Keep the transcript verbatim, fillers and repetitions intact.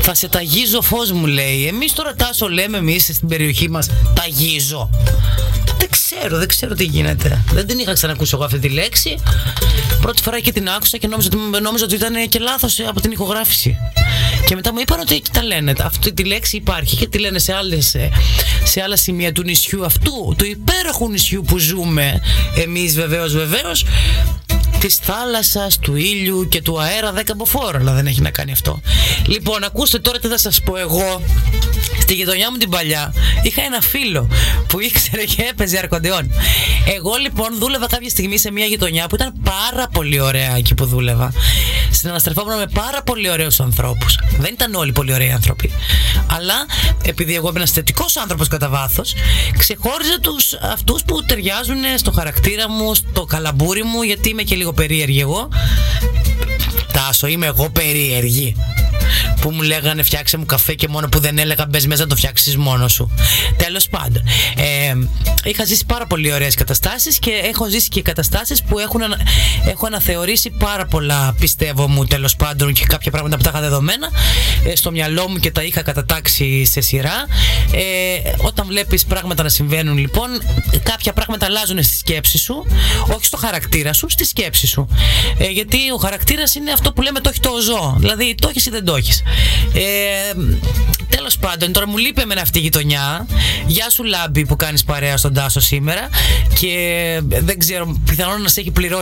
Θα σε ταγίζω φως, μου λέει. Εμείς τώρα, Τάσο, λέμε εμείς στην περιοχή μας ταγίζω. Δεν ξέρω, δεν ξέρω τι γίνεται. Δεν την είχα ξανακούσει εγώ αυτή τη λέξη. Πρώτη φορά και την άκουσα και νόμιζα, νόμιζα ότι ήταν και λάθος από την ηχογράφηση. Και μετά μου είπαν ότι εκεί τα λένε. Αυτή τη λέξη υπάρχει και τη λένε σε, άλλες, σε άλλα σημεία του νησιού αυτού, του υπέροχου νησιού που ζούμε εμείς, βεβαίως, βεβαίως. Της θάλασσας, του ήλιου και του αέρα δέκα μποφόρ, αλλά δεν έχει να κάνει αυτό. Λοιπόν, ακούστε τώρα τι θα σας πω εγώ. Στη γειτονιά μου την παλιά είχα ένα φίλο που ήξερε και έπαιζε αρκοντεόν. Εγώ λοιπόν δούλευα κάποια στιγμή σε μια γειτονιά που ήταν πάρα πολύ ωραία εκεί που δούλευα. Συναναστρεφόμουν με πάρα πολύ ωραίους ανθρώπους. Δεν ήταν όλοι πολύ ωραίοι άνθρωποι. Αλλά επειδή εγώ είμαι ένας θετικός άνθρωπος κατά βάθος, ξεχώριζα τους αυτούς που ταιριάζουν στο χαρακτήρα μου, στο καλαμπούρι μου, γιατί είμαι και λίγο περίεργη εγώ. Τάσο, είμαι εγώ περίεργη. Που μου λέγανε φτιάξε μου καφέ και μόνο που δεν έλεγα μπες μέσα να το φτιάξεις μόνος σου. Τέλος πάντων, ε, είχα ζήσει πάρα πολύ ωραίες καταστάσεις και έχω ζήσει και καταστάσεις που έχουν, ανα, έχω αναθεωρήσει πάρα πολλά, πιστεύω μου, τέλος πάντων, και κάποια πράγματα που τα είχα δεδομένα ε, στο μυαλό μου και τα είχα κατατάξει σε σειρά. Ε, όταν βλέπεις πράγματα να συμβαίνουν, λοιπόν, κάποια πράγματα αλλάζουν στη σκέψη σου, όχι στο χαρακτήρα σου, στη σκέψη σου. Ε, γιατί ο χαρακτήρας είναι αυτό που λέμε το έχει το ζώο. Δηλαδή το έχεις ή δεν το έχεις. Ε, τέλος πάντων, τώρα μου λείπει εμένα αυτή η γειτονιά. Γεια σου, Λάμπη, που κάνεις παρέα στον Τάσο σήμερα. Και δεν ξέρω, πιθανόν να σε έχει πληρώσει